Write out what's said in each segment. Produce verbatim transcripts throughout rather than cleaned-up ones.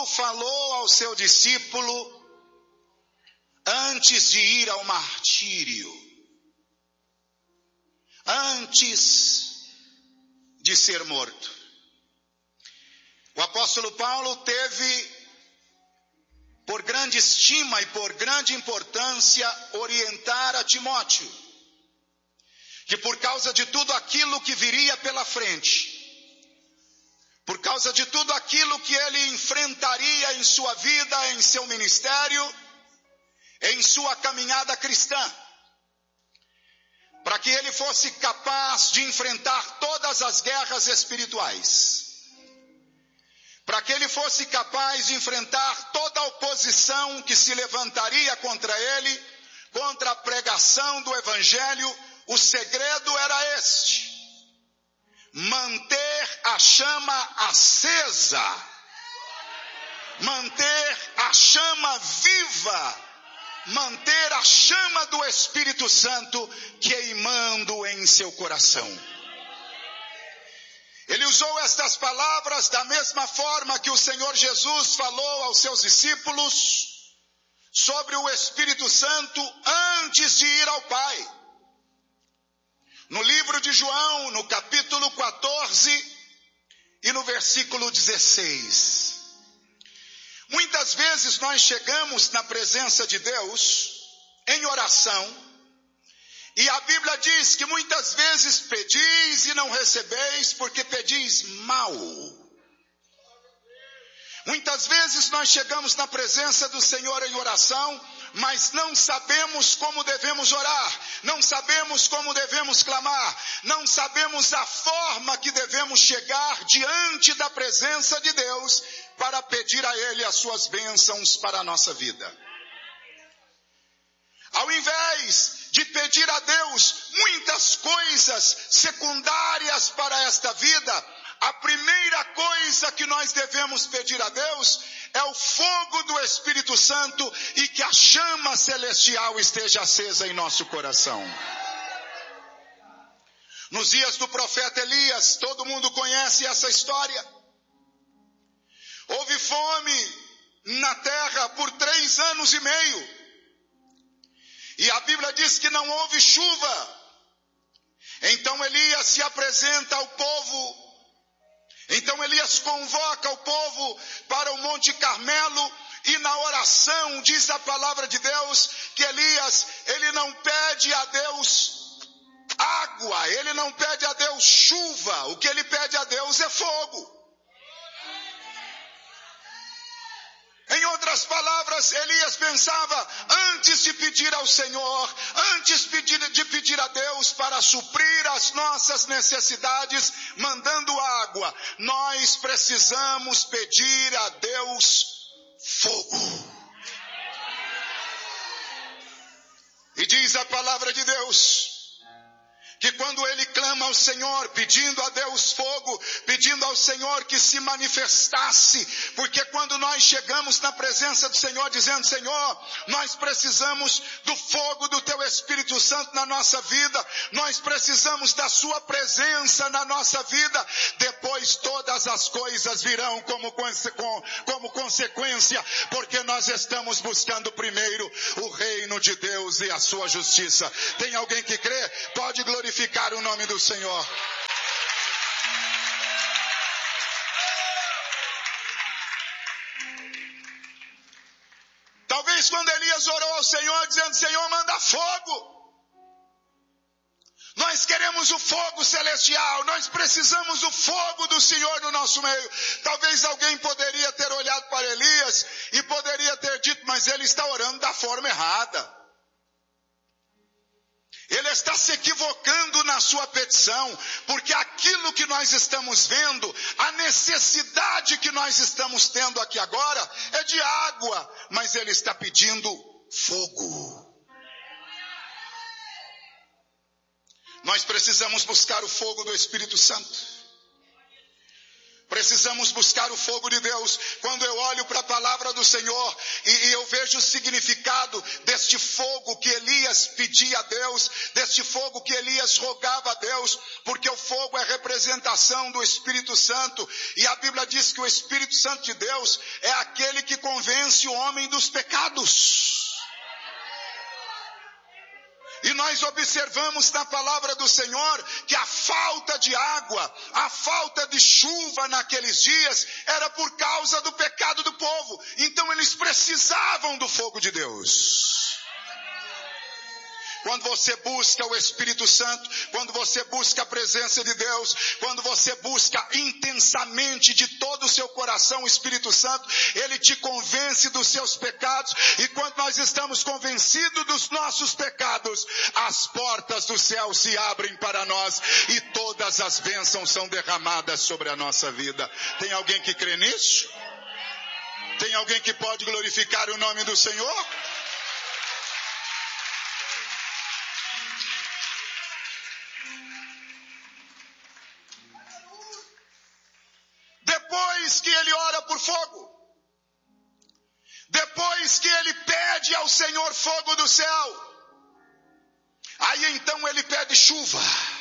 Paulo falou ao seu discípulo antes de ir ao martírio, antes de ser morto. O apóstolo Paulo teve por grande estima e por grande importância orientar a Timóteo, que por causa de tudo aquilo que viria pela frente, por causa de tudo aquilo que ele enfrentaria em sua vida, em seu ministério, em sua caminhada cristã, para que ele fosse capaz de enfrentar todas as guerras espirituais, para que ele fosse capaz de enfrentar toda a oposição que se levantaria contra ele, contra a pregação do evangelho, o segredo era este: manter a chama acesa, manter a chama viva, manter a chama do Espírito Santo queimando em seu coração. Ele usou estas palavras da mesma forma que o Senhor Jesus falou aos seus discípulos sobre o Espírito Santo antes de ir ao Pai. No livro de João, no capítulo quatorze e no versículo dezesseis. Muitas vezes nós chegamos na presença de Deus em oração, e a Bíblia diz que muitas vezes pedis e não recebeis porque pedis mal. Muitas vezes nós chegamos na presença do Senhor em oração, mas não sabemos como devemos orar, não sabemos como devemos clamar, não sabemos a forma que devemos chegar diante da presença de Deus para pedir a Ele as suas bênçãos para a nossa vida. Ao invés de pedir a Deus muitas coisas secundárias para esta vida, a primeira coisa que nós devemos pedir a Deus é o fogo do Espírito Santo e que a chama celestial esteja acesa em nosso coração. Nos dias do profeta Elias, todo mundo conhece essa história. Houve fome na terra por três anos e meio. E a Bíblia diz que não houve chuva. Então Elias se apresenta ao povo. Então Elias convoca o povo para o Monte Carmelo. E na oração diz a palavra de Deus que Elias, ele não pede a Deus água. Ele não pede a Deus chuva. O que ele pede a Deus é fogo. Em outras palavras, Elias pensava, antes de pedir ao Senhor, antes de pedir a Deus para suprir as nossas necessidades, mandando água, nós precisamos pedir a Deus fogo. E diz a palavra de Deus, que quando ele clama ao Senhor, pedindo a Deus fogo, pedindo ao Senhor que se manifestasse, porque quando nós chegamos na presença do Senhor, dizendo, Senhor, nós precisamos do fogo do Teu Espírito Santo na nossa vida, nós precisamos da Sua presença na nossa vida, depois todas as coisas virão como, como consequência, porque nós estamos buscando primeiro o reino de Deus e a Sua justiça. Tem alguém que crê? Pode glorificar Glorificar o nome do Senhor. Talvez quando Elias orou ao Senhor, dizendo, Senhor, manda fogo. Nós queremos o fogo celestial, nós precisamos do fogo do Senhor no nosso meio. Talvez alguém poderia ter olhado para Elias e poderia ter dito, mas ele está orando da forma errada. Ele está se equivocando na sua petição, porque aquilo que nós estamos vendo, a necessidade que nós estamos tendo aqui agora é de água, mas ele está pedindo fogo. Nós precisamos buscar o fogo do Espírito Santo. Precisamos buscar o fogo de Deus. Quando eu olho para a palavra do Senhor e, e eu vejo o significado deste fogo que Elias pedia a Deus, deste fogo que Elias rogava a Deus, porque o fogo é representação do Espírito Santo, e a Bíblia diz que o Espírito Santo de Deus é aquele que convence o homem dos pecados. E nós observamos na palavra do Senhor que a falta de água, a falta de chuva naqueles dias era por causa do pecado do povo. Então eles precisavam do fogo de Deus. Quando você busca o Espírito Santo, quando você busca a presença de Deus, quando você busca intensamente de todo o seu coração o Espírito Santo, Ele te convence dos seus pecados, e quando nós estamos convencidos dos nossos pecados, as portas do céu se abrem para nós, e todas as bênçãos são derramadas sobre a nossa vida. Tem alguém que crê nisso? Tem alguém que pode glorificar o nome do Senhor? Depois que ele ora por fogo, depois que ele pede ao Senhor fogo do céu, aí então ele pede chuva.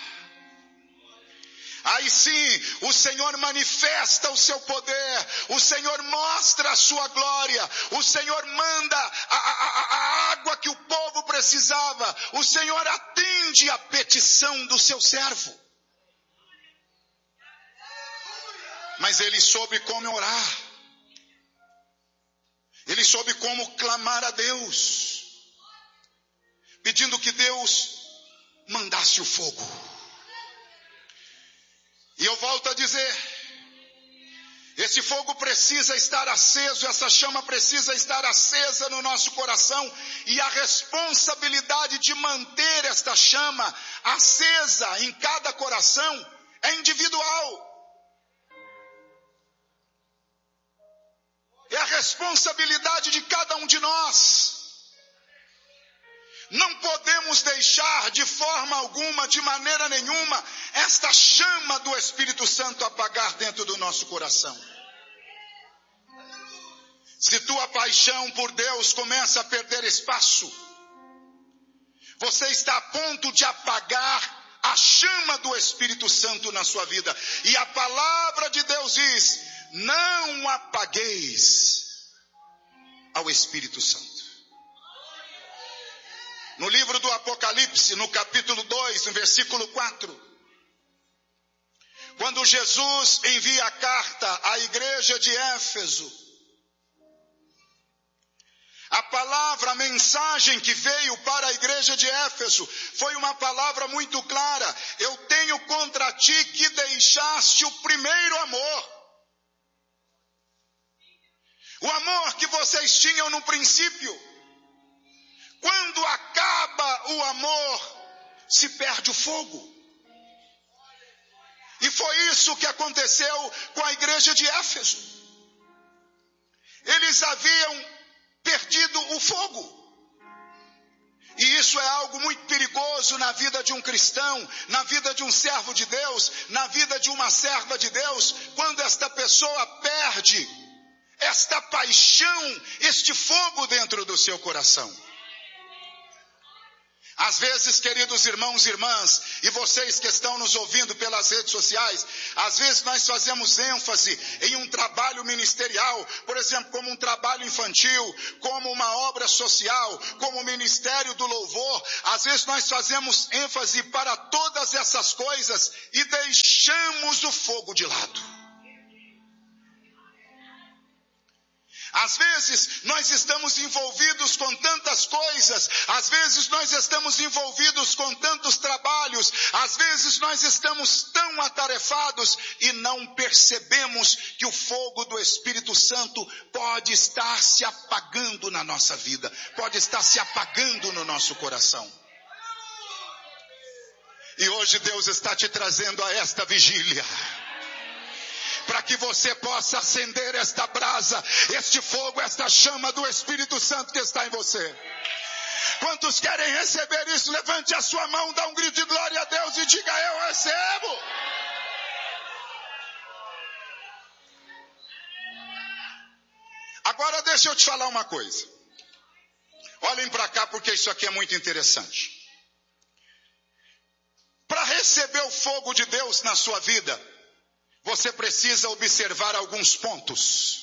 Aí sim, o Senhor manifesta o seu poder, o Senhor mostra a sua glória, o Senhor manda a, a, a água que o povo precisava, o Senhor atende a petição do seu servo. Mas ele soube como orar. Ele soube como clamar a Deus, pedindo que Deus mandasse o fogo. E eu volto a dizer, esse fogo precisa estar aceso, essa chama precisa estar acesa no nosso coração, e a responsabilidade de manter esta chama acesa em cada coração é individual. É a responsabilidade de cada um de nós. Não podemos deixar de forma alguma, de maneira nenhuma, esta chama do Espírito Santo apagar dentro do nosso coração. Se tua paixão por Deus começa a perder espaço, você está a ponto de apagar a chama do Espírito Santo na sua vida. E a palavra de Deus diz: não apagueis ao Espírito Santo. No livro do Apocalipse, no capítulo dois, no versículo quatro, quando Jesus envia a carta à igreja de Éfeso, a palavra, a mensagem que veio para a igreja de Éfeso foi uma palavra muito clara: eu tenho contra ti que deixaste o primeiro amor. O amor que vocês tinham no princípio. Quando acaba o amor, se perde o fogo. E foi isso que aconteceu com a igreja de Éfeso. Eles haviam perdido o fogo. E isso é algo muito perigoso na vida de um cristão, na vida de um servo de Deus, na vida de uma serva de Deus, quando esta pessoa perde esta paixão, este fogo dentro do seu coração. Às vezes, queridos irmãos e irmãs, e vocês que estão nos ouvindo pelas redes sociais, às vezes nós fazemos ênfase em um trabalho ministerial, por exemplo, como um trabalho infantil, como uma obra social, como o ministério do louvor. Às vezes nós fazemos ênfase para todas essas coisas e deixamos o fogo de lado. Às vezes nós estamos envolvidos com tantas coisas, às vezes nós estamos envolvidos com tantos trabalhos, às vezes nós estamos tão atarefados e não percebemos que o fogo do Espírito Santo pode estar se apagando na nossa vida, pode estar se apagando no nosso coração. E hoje Deus está te trazendo a esta vigília, para que você possa acender esta brasa, este fogo, esta chama do Espírito Santo que está em você. Quantos querem receber isso? Levante a sua mão, dá um grito de glória a Deus e diga: eu recebo. Agora deixa eu te falar uma coisa. Olhem para cá porque isso aqui é muito interessante. Para receber o fogo de Deus na sua vida, você precisa observar alguns pontos.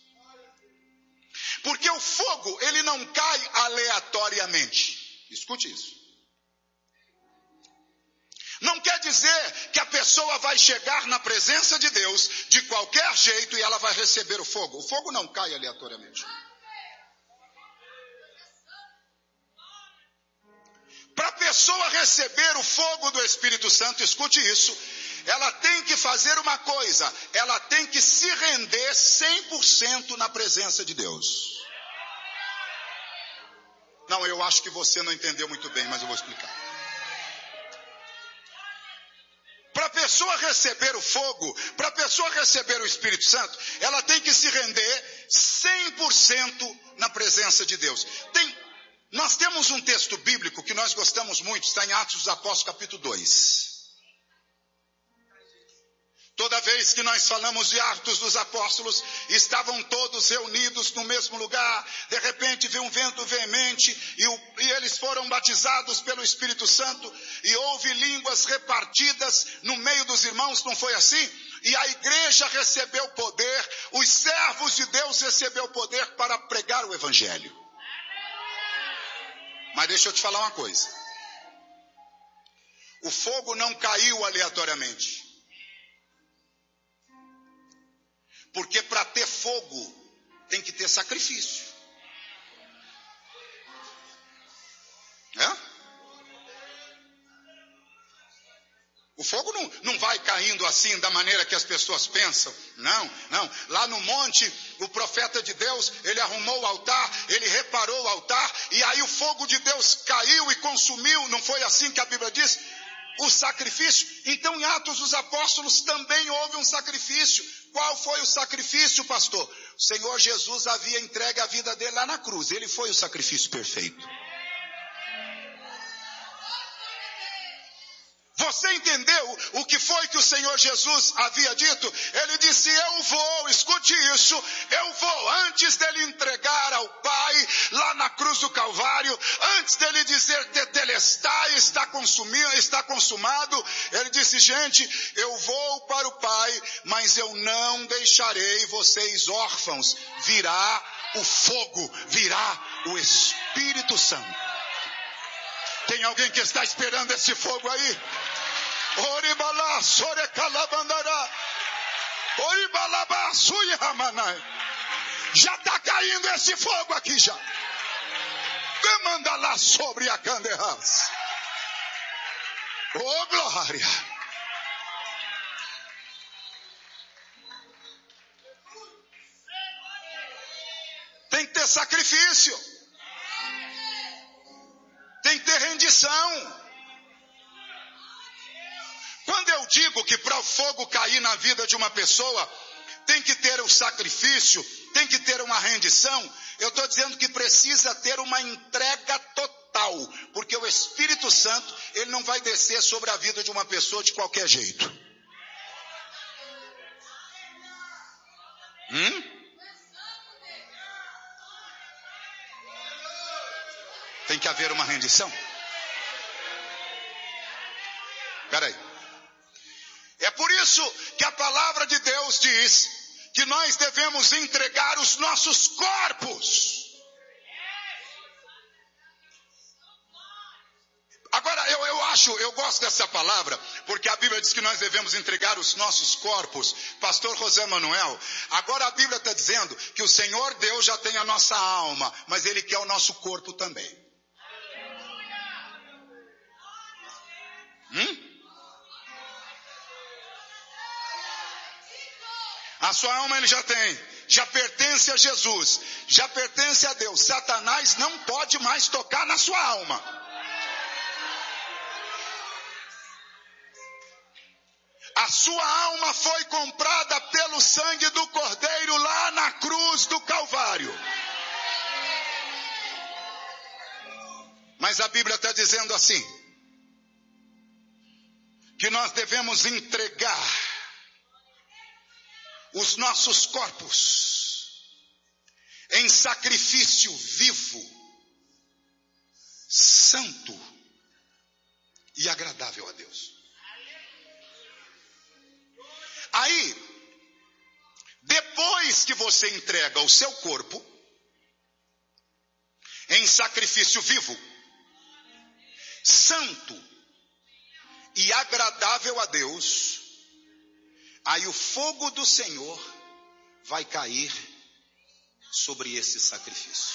Porque o fogo, ele não cai aleatoriamente. Escute isso. Não quer dizer que a pessoa vai chegar na presença de Deus de qualquer jeito e ela vai receber o fogo. O fogo não cai aleatoriamente. Para a pessoa receber o fogo do Espírito Santo, escute isso, ela tem que fazer uma coisa, ela tem que se render cem por cento na presença de Deus. Não, eu acho que você não entendeu muito bem, mas eu vou explicar. Para a pessoa receber o fogo, para a pessoa receber o Espírito Santo, ela tem que se render cem por cento na presença de Deus. Tem, nós temos um texto bíblico que nós gostamos muito, está em Atos dos Apóstolos capítulo dois. Toda vez que nós falamos de Atos dos Apóstolos, estavam todos reunidos no mesmo lugar. De repente veio um vento veemente e, o, e eles foram batizados pelo Espírito Santo. E houve línguas repartidas no meio dos irmãos, não foi assim? E a igreja recebeu poder, os servos de Deus receberam poder para pregar o Evangelho. Mas deixa eu te falar uma coisa. O fogo não caiu aleatoriamente. Porque para ter fogo, tem que ter sacrifício. É? O fogo não, não vai caindo assim, da maneira que as pessoas pensam. Não, não. Lá no monte, o profeta de Deus, ele arrumou o altar, ele reparou o altar, e aí o fogo de Deus caiu e consumiu. Não foi assim que a Bíblia diz? O sacrifício. Então em Atos dos Apóstolos também houve um sacrifício. Qual foi o sacrifício, pastor? O Senhor Jesus havia entregue a vida dele lá na cruz. Ele foi o sacrifício perfeito. Você entendeu o que foi que o Senhor Jesus havia dito? Ele disse, eu vou, escute isso, eu vou, antes dele entregar ao Pai, lá na cruz do Calvário, antes dele dizer, tetelestai, está consumido, está consumado, ele disse, gente, eu vou para o Pai, mas eu não deixarei vocês órfãos, virá o fogo, virá o Espírito Santo. Tem alguém que está esperando esse fogo aí? Oribalá, sorecalabandará. Oribalabá, suihamanai. Já está caindo esse fogo aqui já. Demanda lá sobre a canderras. Oh, glória. Tem que ter sacrifício. Tem que ter rendição. Quando eu digo que para o fogo cair na vida de uma pessoa, tem que ter o sacrifício, tem que ter uma rendição, eu estou dizendo que precisa ter uma entrega total, porque o Espírito Santo, ele não vai descer sobre a vida de uma pessoa de qualquer jeito. Hum? Tem que haver uma rendição. Espera aí. É por isso que a palavra de Deus diz que nós devemos entregar os nossos corpos. Agora, eu, eu acho, eu gosto dessa palavra, porque a Bíblia diz que nós devemos entregar os nossos corpos. Pastor José Manuel, agora a Bíblia está dizendo que o Senhor Deus já tem a nossa alma, mas Ele quer o nosso corpo também. Hum? A sua alma ele já tem, já pertence a Jesus, já pertence a Deus. Satanás não pode mais tocar na sua alma. A sua alma foi comprada pelo sangue do Cordeiro lá na cruz do Calvário. Mas a Bíblia está dizendo assim, que nós devemos entregar os nossos corpos em sacrifício vivo, santo e agradável a Deus. Aí, depois que você entrega o seu corpo em sacrifício vivo, santo e agradável a Deus, aí o fogo do Senhor vai cair sobre esse sacrifício.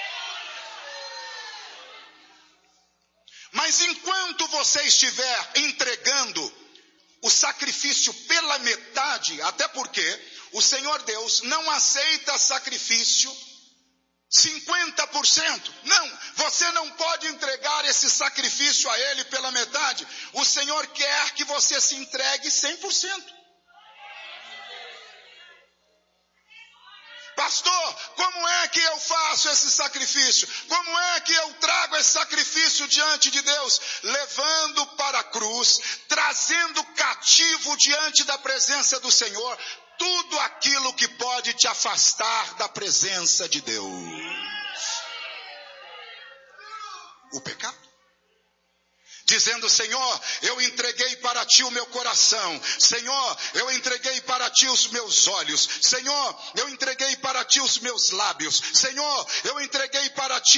Mas enquanto você estiver entregando o sacrifício pela metade, até porque o Senhor Deus não aceita sacrifício cinquenta por cento. Não, você não pode entregar esse sacrifício a Ele pela metade. O Senhor quer que você se entregue cem por cento. Pastor, como é que eu faço esse sacrifício? Como é que eu trago esse sacrifício diante de Deus? Levando para a cruz, trazendo cativo diante da presença do Senhor, tudo aquilo que pode te afastar da presença de Deus. O pecado. Dizendo, Senhor, eu entreguei para ti o meu coração. Senhor, eu entreguei para ti os meus olhos. Senhor, eu entreguei para ti os meus lábios. Senhor, eu entreguei para ti